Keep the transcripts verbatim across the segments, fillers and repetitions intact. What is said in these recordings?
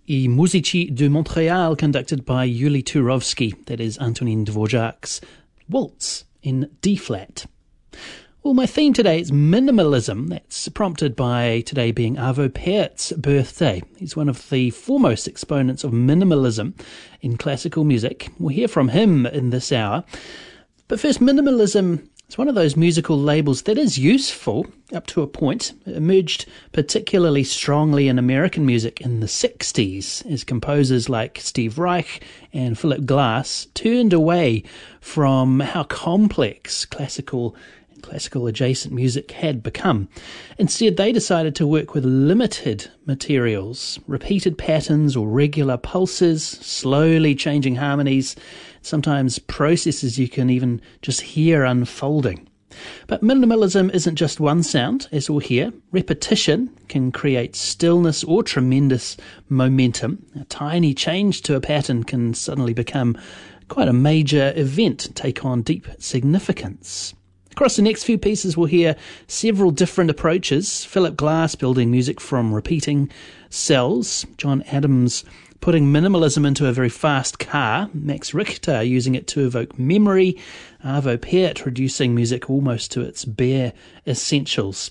I Muzyci de Montréal, conducted by Yuli Turovsky, that is Antonin Dvorak's Waltz in D-flat. Well, my theme today is minimalism. That's prompted by today being Arvo Pärt's birthday. He's one of the foremost exponents of minimalism in classical music. We'll hear from him in this hour. But first, minimalism is one of those musical labels that is useful up to a point. It emerged particularly strongly in American music in the sixties as composers like Steve Reich and Philip Glass turned away from how complex classical classical adjacent music had become. Instead, they decided to work with limited materials, repeated patterns or regular pulses, slowly changing harmonies, sometimes processes you can even just hear unfolding. But minimalism isn't just one sound, as we'll hear. Repetition can create stillness or tremendous momentum. A tiny change to a pattern can suddenly become quite a major event, take on deep significance. Across the next few pieces, we'll hear several different approaches. Philip Glass building music from repeating cells. John Adams putting minimalism into a very fast car. Max Richter using it to evoke memory. Arvo Pärt reducing music almost to its bare essentials.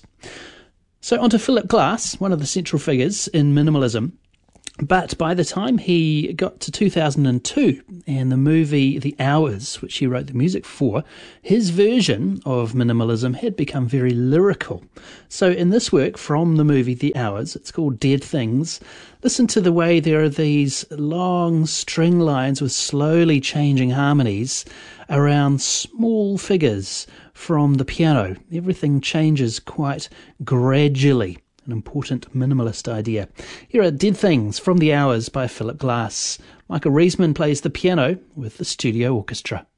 So on to Philip Glass, one of the central figures in minimalism. But by the time he got to two thousand two and the movie The Hours, which he wrote the music for, his version of minimalism had become very lyrical. So in this work from the movie The Hours, it's called Dead Things, listen to the way there are these long string lines with slowly changing harmonies around small figures from the piano. Everything changes quite gradually. An important minimalist idea. Here are Dead Things from The Hours by Philip Glass. Michael Riesman plays the piano with the studio orchestra.